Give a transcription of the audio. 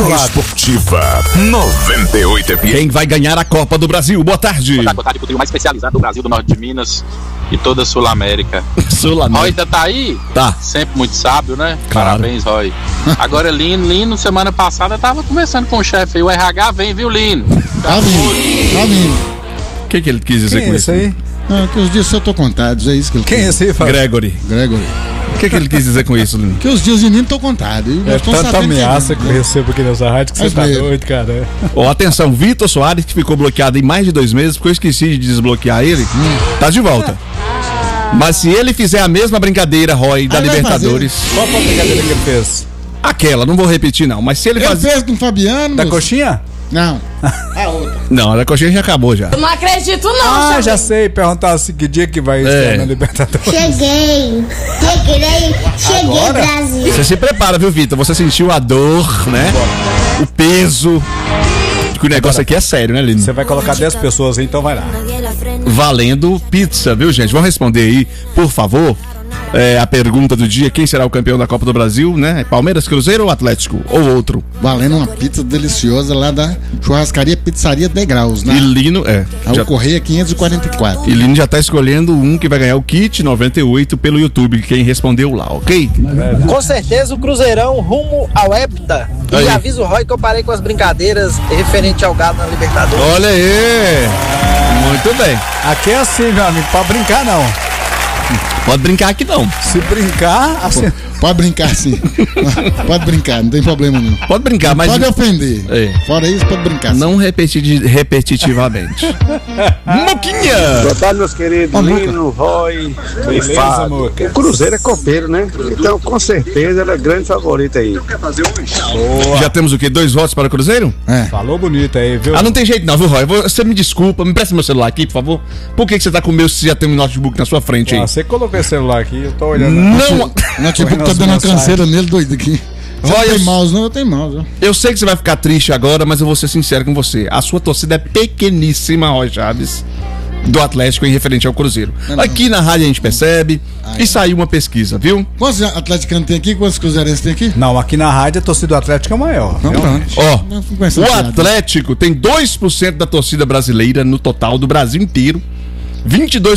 Esportiva 98 FM. Quem vai ganhar a Copa do Brasil? Boa tarde. Boa tarde pro trio mais especializado do Brasil, do norte de Minas e toda a Sul-América. Sul-América. Roy ainda tá aí? Tá. Sempre muito sábio, né? Claro. Parabéns, Roy. Agora, Lino, semana passada tava conversando com o chefe aí. O RH vem, viu, Lino? Tá vindo. O que ele quis dizer com isso aí? Não, que os dias eu tô contados, é isso que ele Quem é esse aí, Fábio? Gregory. O que ele quis dizer com isso, Lino? Que os dias de Nino estão contados. É tanta ameaça que eu recebo aqui nessa rádio que você tá doido, cara. Ó, atenção, Vitor Soares, que ficou bloqueado em mais de 2 meses, porque eu esqueci de desbloquear ele, tá de volta. Mas se ele fizer a mesma brincadeira, Roy, da Libertadores... Qual foi a brincadeira que ele fez? Aquela, não vou repetir não, mas se ele fazer... fez com o Fabiano... Da coxinha? Não. A outra. Não, a da coxinha já acabou já. Eu não acredito não, já sei, perguntar assim, que dia que vai estar na Libertadores. Cheguei, Brasil. Você se prepara, viu, Vitor? Você sentiu a dor, né? O peso. Que o negócio aqui é sério, né, Lino? Você vai colocar 10 pessoas aí, então vai lá. Valendo pizza, viu, gente? Vamos responder aí, por favor. A pergunta do dia: quem será o campeão da Copa do Brasil, né? Palmeiras, Cruzeiro ou Atlético? Ou outro? Valendo uma pizza deliciosa lá da churrascaria Pizzaria Degraus, né? E Lino, o Correia 544. E Lino já tá escolhendo um que vai ganhar o kit 98 pelo YouTube, quem respondeu lá, ok? Com certeza o Cruzeirão rumo ao Hepta. E avisa o Roy que eu parei com as brincadeiras referente ao Galo na Libertadores. Olha aí! Muito bem. Aqui é assim, meu amigo, pra brincar não. Pode brincar aqui não. Se brincar, assim... Pode brincar sim. Pode brincar, não tem problema não. Pode brincar, mas... Pode ofender. Fora isso, pode brincar sim. Não repetitivamente. Moquinha! Boa tarde, meus queridos. Lino, Roy, Fábio. O Cruzeiro é copeiro, né? Então, com certeza, ela é grande favorita aí. Boa. Já temos o quê? 2 votos para o Cruzeiro? Falou bonito aí, viu? Não tem jeito não, viu, Roy? Você me desculpa, me presta meu celular aqui, por favor. Por que você tá com o meu se já tem um notebook na sua frente aí? Você colocou esse celular aqui, eu tô olhando. Não! O notebook tá dando uma canseira nele, doido aqui. Roy, tem mouse, não? Eu tenho mouse. Eu sei que você vai ficar triste agora, mas eu vou ser sincero com você. A sua torcida é pequeníssima, Roy Chaves, do Atlético em referente ao Cruzeiro. Aqui na rádio a gente percebe e saiu uma pesquisa, viu? Quantos atleticanos tem aqui? Quantos cruzeirenses tem aqui? Não, aqui na rádio a torcida do Atlético é maior. O Atlético tem 2% da torcida brasileira no total do Brasil inteiro.